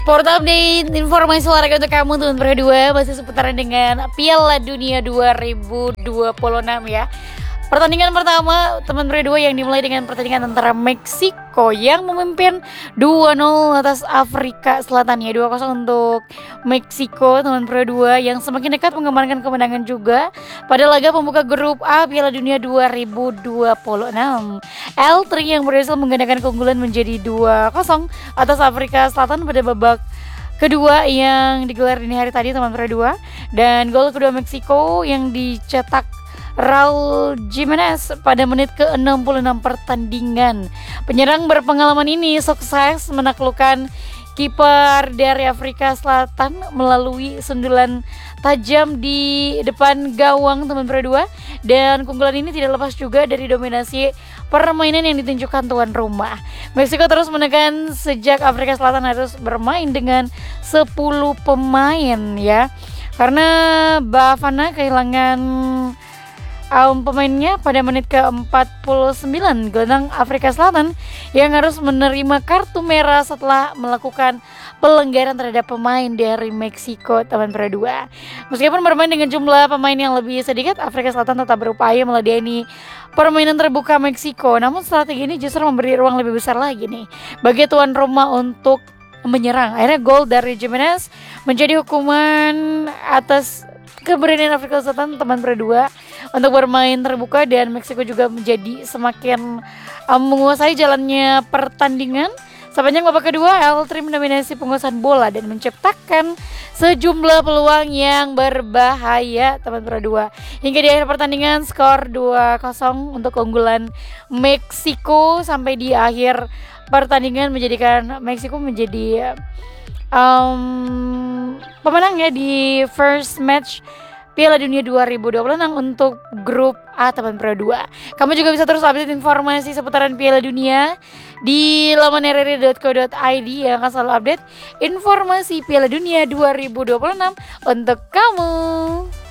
Sport update, informasi olahraga untuk kamu teman berdua masih seputaran dengan Piala Dunia 2026 ya. Pertandingan pertama teman berdua yang dimulai dengan pertandingan antara Meksiko yang memimpin 2-0 atas Afrika Selatan ya, 2-0 untuk Meksiko teman berdua yang semakin dekat mengamankan kemenangan juga pada laga pembuka grup A Piala Dunia 2026. El Tri yang berhasil menggandakan keunggulan menjadi 2-0 atas Afrika Selatan pada babak kedua yang digelar dini hari tadi teman berdua, dan gol kedua Meksiko yang dicetak Raul Jimenez pada menit ke-66 pertandingan. Penyerang berpengalaman ini sukses menaklukkan kiper dari Afrika Selatan melalui sundulan tajam di depan gawang teman berdua, dan keunggulan ini tidak lepas juga dari dominasi permainan yang ditunjukkan tuan rumah. Meksiko terus menekan sejak Afrika Selatan harus bermain dengan 10 pemain ya, karena Bafana kehilangan pemainnya pada menit ke-49. Gelandang Afrika Selatan yang harus menerima kartu merah setelah melakukan pelanggaran terhadap pemain dari Meksiko teman berdua. Meskipun bermain dengan jumlah pemain yang lebih sedikit, Afrika Selatan tetap berupaya meladeni permainan terbuka Meksiko. Namun strategi ini justru memberi ruang lebih besar lagi nih bagi tuan rumah untuk menyerang. Akhirnya gol dari Jimenez menjadi hukuman atas keberanian Afrika Selatan teman berdua untuk bermain terbuka, dan Meksiko juga menjadi semakin menguasai jalannya pertandingan. Sepanjang babak kedua, El Tri mendominasi penguasaan bola dan menciptakan sejumlah peluang yang berbahaya teman berdua. Hingga di akhir pertandingan skor 2-0 untuk keunggulan Meksiko sampai di akhir pertandingan menjadikan Meksiko menjadi pemenang ya di first match Piala Dunia 2026 untuk grup A teman berdua. Kamu juga bisa terus update informasi seputaran Piala Dunia di laman rri.co.id yang akan selalu update informasi Piala Dunia 2026 untuk kamu.